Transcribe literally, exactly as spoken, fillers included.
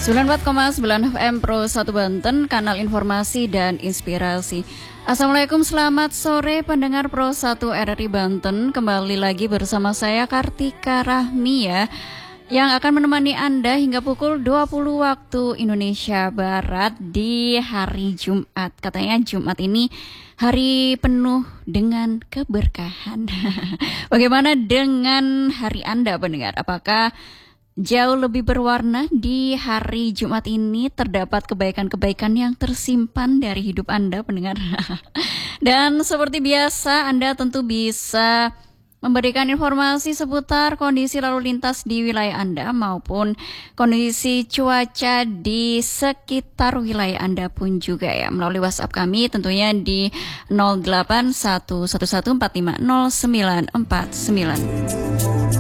sembilan puluh empat koma sembilan F M Pro satu Banten, kanal informasi dan inspirasi. Assalamualaikum, selamat sore pendengar Pro satu R R I Banten. Kembali lagi bersama saya Kartika Rahmi ya, yang akan menemani Anda hingga pukul dua puluh waktu Indonesia Barat di hari Jumat. Katanya Jumat ini hari penuh dengan keberkahan. Bagaimana dengan hari Anda pendengar? Apakah jauh lebih berwarna di hari Jumat ini? Terdapat kebaikan-kebaikan yang tersimpan dari hidup Anda pendengar. Dan seperti biasa Anda tentu bisa memberikan informasi seputar kondisi lalu lintas di wilayah Anda maupun kondisi cuaca di sekitar wilayah Anda pun juga ya, melalui WhatsApp kami tentunya di nol delapan satu satu satu empat lima nol sembilan empat sembilan.